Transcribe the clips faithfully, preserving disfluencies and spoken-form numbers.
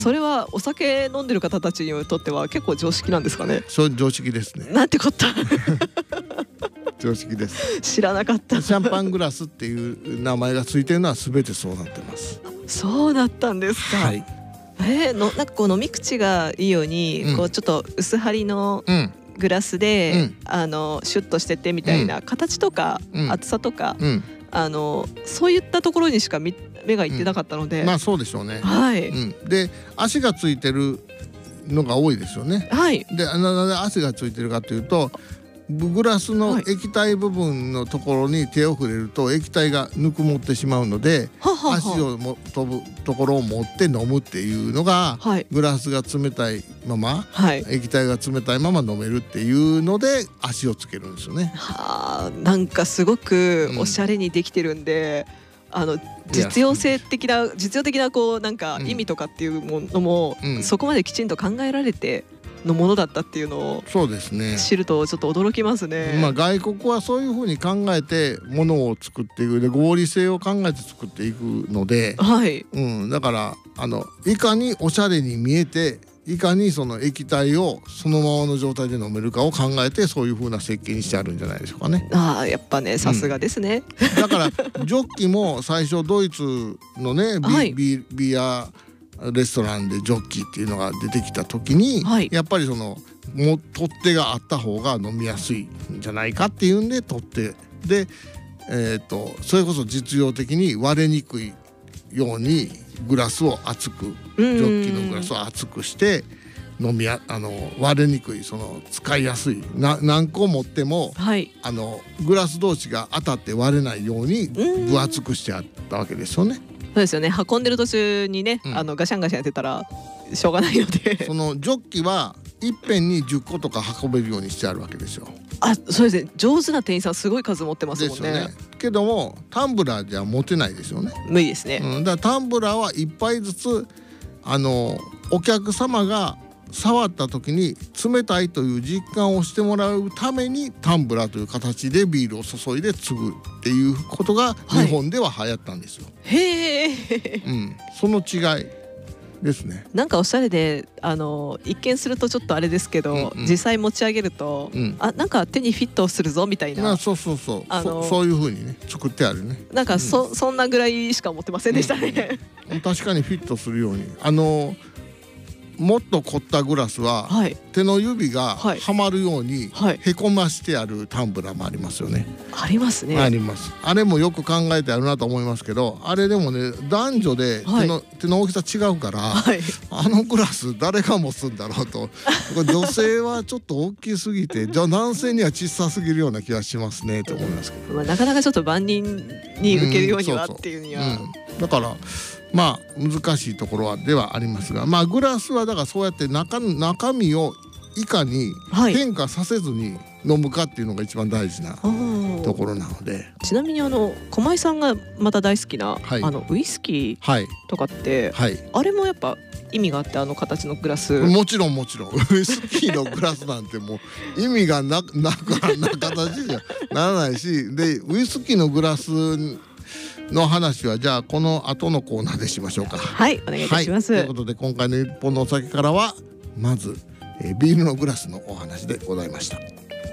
それはお酒飲んでる方たちにとっては結構常識なんですかね。 そう常識ですね。 なんてこった常識です。 知らなかった。 シャンパングラスっていう名前がついてるのは全てそうなってます。 そうだったんですか。 はい。 えー、のなんかこう飲み口がいいように、うん、こうちょっと薄張りのグラスで、うん、あのシュッとしててみたいな、うん、形とか、うん、厚さとか、うん、あのそういったところにしか目がいってなかったので、 うん、まあそうでしょうね。 はい、 うん、で足がついてるのが多いですよね。 はい。 でなぜ足がついてるかというと、グラスの液体部分のところに手を触れると液体がぬくもってしまうので、ははは足をも飛ぶところを持って飲むっていうのが、はい、グラスが冷たいまま、はい、液体が冷たいまま飲めるっていうので足をつけるんですよね。 はあ、なんかすごくおしゃれにできてるんで、うん、あの実用性的な実用的なこうなんか意味とかっていうものも、うん、そこまできちんと考えられてのものだったっていうのをそうですね知るとちょっと驚きますね。 まあ外国はそういうふうに考えてものを作っていくで合理性を考えて作っていくので、 はい、 うん、だからあのいかにおしゃれに見えていかにその液体をそのままの状態で飲めるかを考えてそういう風な設計にしてあるんじゃないでしょうかね。 ああやっぱねさすがですね、 うん、だからジョッキも最初ドイツのね ビ,、はい、ビ, ビアレストランでジョッキっていうのが出てきた時に、はい、やっぱりそのも取っ手があった方が飲みやすいんじゃないかっていうんで取っ手で、えー、とそれこそ実用的に割れにくいようにグラスを厚くジョッキのグラスを厚くして飲みやあの割れにくいその使いやすいな何個持っても、はい、あのグラス同士が当たって割れないように分厚くしてあったわけですよね。 そうですよね。運んでる途中にね、うん、あのガシャンガシャンやってたらしょうがないのでそのジョッキはいっぺんにじゅっことか運べるようにしてあるわけですよ。 あ、そうですね。上手な店員さんすごい数持ってますもんね。 ですよね。けどもタンブラーじゃ持てないですよね。 無理ですね、 うん、だからタンブラーはいっぱいずつあのお客様が触った時に冷たいという実感をしてもらうためにタンブラーという形でビールを注いで継ぐっていうことが日本では流行ったんですよ。 はい、へえ、 うん、その違いですね。 なんかおしゃれであの一見するとちょっとあれですけど、うんうん、実際持ち上げると、うん、あなんか手にフィットするぞみたいな、 まあ、そうそうそうあの そ, そういう風にね作ってあるね。 なんか そ,、うん、そんなぐらいしか持ってませんでしたね、 うんうん、確かにフィットするようにあのもっと凝ったグラスは、はい、手の指がはまるようにへこましてあるタンブラーもありますよね。 ありますね。 あります。あれもよく考えてあるなと思いますけど、あれでもね男女で手の、はい、手の大きさ違うから、はい、あのグラス誰が持つんだろうと女性はちょっと大きすぎてじゃあ男性には小さすぎるような気がしますねと思いますけど、 まあ、なかなかちょっと万人に受けるようにはっていうには、 うん、だからまあ難しいところはではありますが、まあグラスはだからそうやって中、中身をいかに変化させずに飲むかっていうのが一番大事なところなので。 ちなみにあの駒井さんがまた大好きな、はい、あのウイスキーとかって、はいはい、あれもやっぱ意味があってあの形のグラス。 もちろんもちろんウイスキーのグラスなんてもう意味がなくな形じゃならないしでウイスキーのグラスの話はじゃあこの後のコーナーでしましょうか。 はいお願いいたします、 はい、ということで今回の日本のお酒からはまず、えー、ビールのグラスのお話でございました。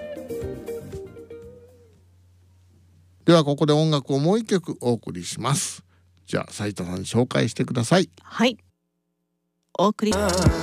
ではここで音楽をもう一曲お送りします。じゃあ斉藤さんに紹介してください。 はいお送り